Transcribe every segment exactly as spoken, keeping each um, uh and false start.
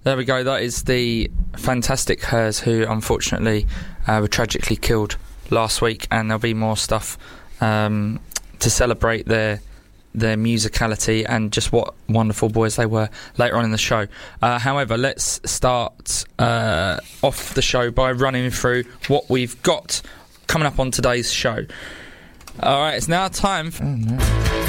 There we go. That is the fantastic Hers, who unfortunately uh, were tragically killed last week, and there'll be more stuff um, to celebrate their their musicality and just what wonderful boys they were later on in the show. Uh, however, let's start uh, off the show by running through what we've got coming up on today's show. All right, it's now time for... Oh, no.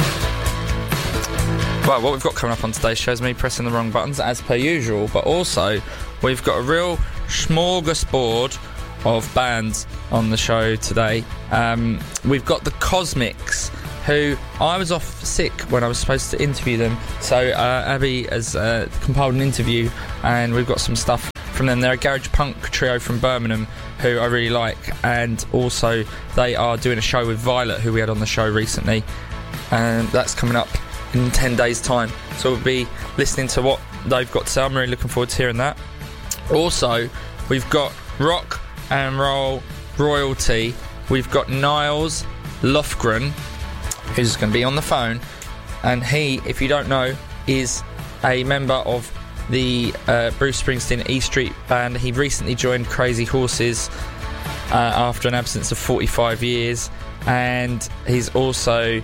Well, what we've got coming up on today's show is me pressing the wrong buttons, as per usual, but also we've got a real smorgasbord of bands on the show today. Um, we've got the Cosmics, who I was off sick when I was supposed to interview them, so uh, Abby has uh, compiled an interview, and we've got some stuff from them. They're a garage punk trio from Birmingham who I really like, and also they are doing a show with Violet, who we had on the show recently, and that's coming up in ten days time, so we'll be listening to what they've got to say. I'm really looking forward to hearing that. Also, we've got rock and roll royalty. We've got Niles Lofgren, who's going to be on the phone, and he, if you don't know, is a member of the uh, Bruce Springsteen E Street Band. He recently joined Crazy Horses uh, after an absence of forty-five years, and he's also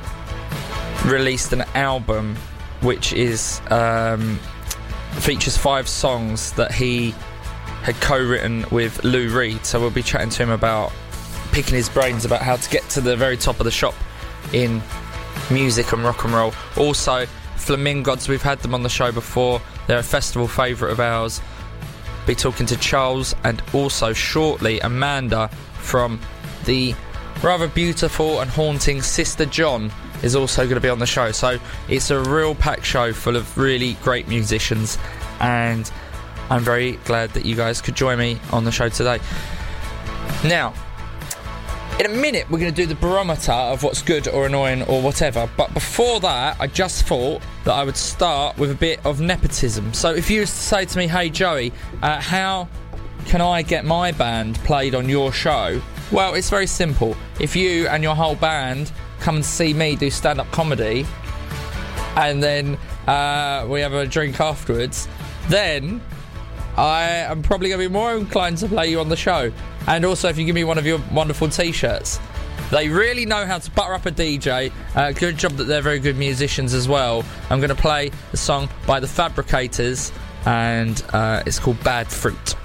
released an album which is um, features five songs that he had co-written with Lou Reed. So we'll be chatting to him about picking his brains about how to get to the very top of the shop in music and rock and roll. Also, Flamingods, we've had them on the show before. They're a festival favourite of ours. Be talking to Charles, and also shortly Amanda from the rather beautiful and haunting Sister John is also going to be on the show. So it's a real packed show full of really great musicians, and I'm very glad that you guys could join me on the show today. Now, in a minute we're going to do the barometer of what's good or annoying or whatever, but before that I just thought that I would start with a bit of nepotism. So if you was to say to me, hey Joey, uh, how can I get my band played on your show? Well, it's very simple. If you and your whole band come and see me do stand-up comedy, and then uh, we have a drink afterwards, then I am probably going to be more inclined to play you on the show. And also, if you give me one of your wonderful t-shirts. They really know how to butter up a D J. Uh, good job that they're very good musicians as well. I'm going to play a song by The Fabricators, and uh, it's called Bad Fruit.